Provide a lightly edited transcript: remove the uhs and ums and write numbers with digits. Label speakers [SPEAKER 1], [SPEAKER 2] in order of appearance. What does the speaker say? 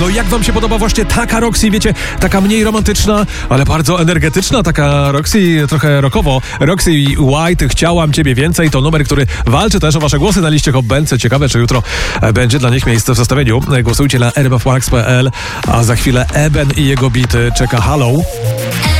[SPEAKER 1] No jak wam się podoba właśnie taka Roxy, wiecie, taka mniej romantyczna, ale bardzo energetyczna, taka Roxy, trochę rockowo. Roxy White, Chciałam Ciebie Więcej, to numer, który walczy też o wasze głosy na liście Hot Bence. Ciekawe, czy jutro będzie dla nich miejsce w zestawieniu. Głosujcie na rmfmax.pl, a za chwilę Eben i jego bity czeka Hello.